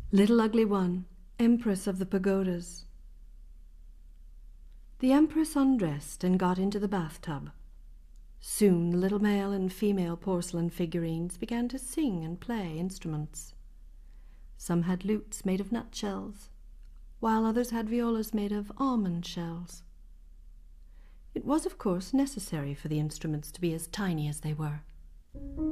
Little Ugly One, Empress of the Pagodas. The Empress undressed and got into the bathtub. Soon the little male and female porcelain figurines began to sing and play instruments. Some had lutes made of nutshells, while others had violas made of almond shells. It was, of course, necessary for the instruments to be as tiny as they were.